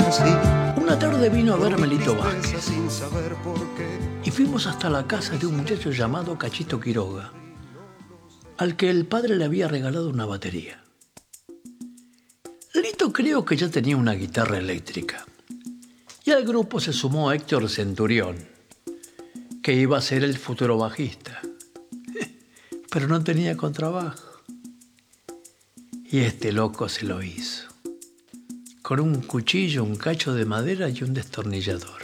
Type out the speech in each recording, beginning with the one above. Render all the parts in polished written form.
así. Una tarde vino a verme Lito Vázquez y fuimos hasta la casa de un muchacho llamado Cachito Quiroga, al que el padre le había regalado una batería. Lito creo que ya tenía una guitarra eléctrica y al grupo se sumó Héctor Centurión, que iba a ser el futuro bajista, pero no tenía contrabajo. Y este loco se lo hizo, con un cuchillo, un cacho de madera y un destornillador.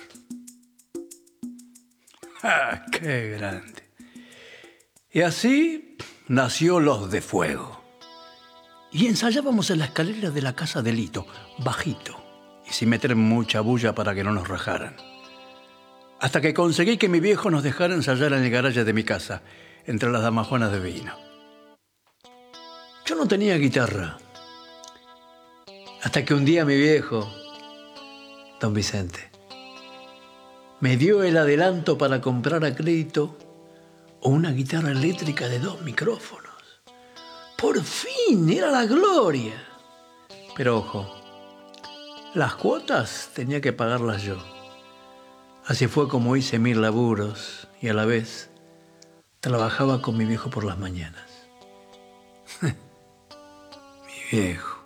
¡Ah, qué grande! Y así nació Los de Fuego. Y ensayábamos en la escalera de la casa de Lito, bajito, y sin meter mucha bulla para que no nos rajaran. Hasta que conseguí que mi viejo nos dejara ensayar en el garaje de mi casa, entre las damajuanas de vino. Yo no tenía guitarra, hasta que un día mi viejo, don Vicente, me dio el adelanto para comprar a crédito una guitarra eléctrica de 2 micrófonos. ¡Por fin! ¡Era la gloria! Pero ojo, las cuotas tenía que pagarlas yo. Así fue como hice 1000 laburos y a la vez trabajaba con mi viejo por las mañanas. Mi viejo.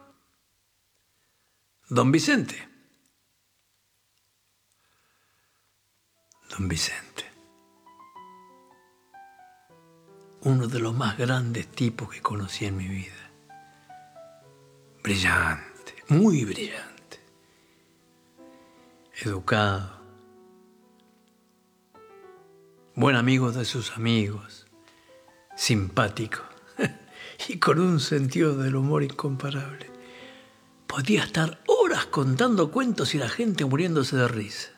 Don Vicente. Don Vicente. Uno de los más grandes tipos que conocí en mi vida. Brillante, muy brillante. Educado. Buen amigo de sus amigos. Simpático. Y con un sentido del humor incomparable. Podía estar horas contando cuentos y la gente muriéndose de risa.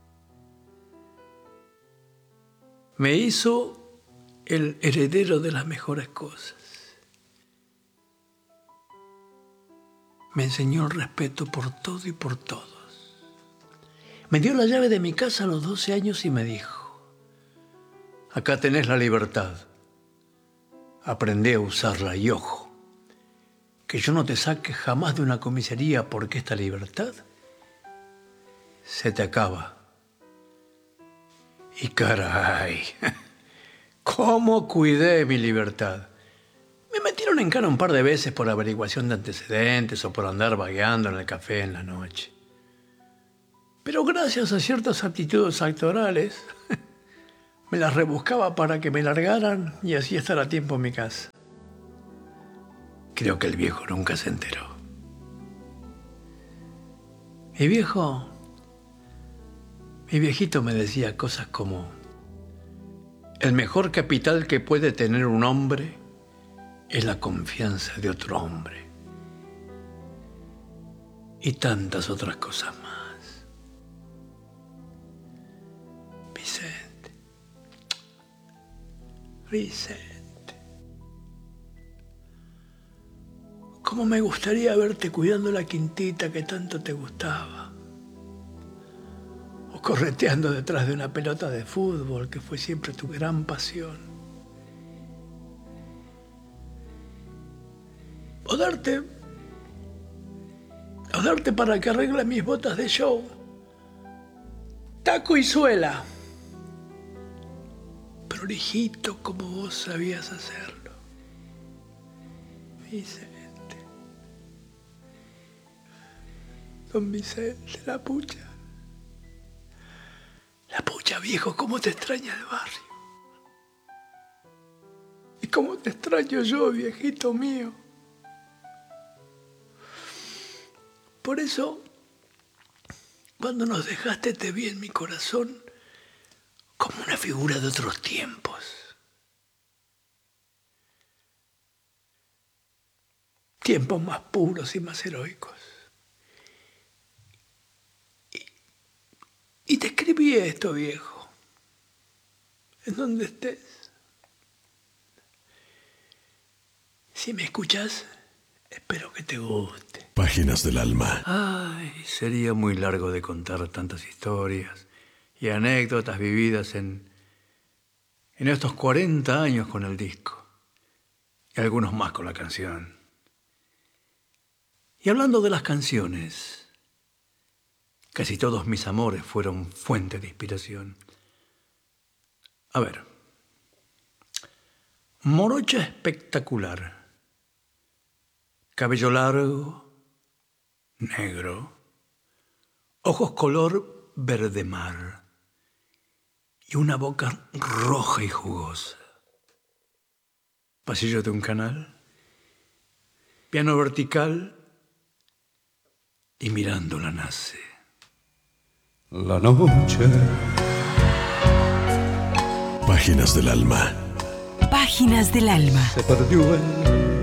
Me hizo el heredero de las mejores cosas. Me enseñó el respeto por todo y por todos. Me dio la llave de mi casa a los 12 años y me dijo: acá tenés la libertad. Aprendé a usarla y ojo, que yo no te saque jamás de una comisaría porque esta libertad se te acaba. Y caray, ¿cómo cuidé mi libertad? Me metieron en cara un par de veces por averiguación de antecedentes o por andar vagueando en el café en la noche. Pero gracias a ciertas aptitudes actorales, me las rebuscaba para que me largaran y así estar a tiempo en mi casa. Creo que el viejo nunca se enteró. Mi viejito me decía cosas como: el mejor capital que puede tener un hombre es la confianza de otro hombre. Y tantas otras cosas más. Vicente, cómo me gustaría verte cuidando la quintita que tanto te gustaba, o correteando detrás de una pelota de fútbol que fue siempre tu gran pasión, o darte para que arregle mis botas de show, taco y suela, prolijito como vos sabías hacerlo. Vicente. Don Vicente, la pucha. La pucha, viejo, cómo te extraña el barrio. Y cómo te extraño yo, viejito mío. Por eso, cuando nos dejaste, te vi en mi corazón como una figura de otros tiempos. Tiempos más puros y más heroicos. Y te escribí esto, viejo, en donde estés. Si me escuchas, espero que te guste. Páginas del alma. Ay, sería muy largo de contar tantas historias y anécdotas vividas en estos 40 años con el disco, y algunos más con la canción. Y hablando de las canciones, Casi todos mis amores fueron fuente de inspiración. A ver. Morocha espectacular. Cabello largo, negro. Ojos color verde mar. Y una boca roja y jugosa. Pasillo de un canal. Piano vertical. Y mirándola nace la noche. Páginas del alma. Páginas del alma. Se perdió el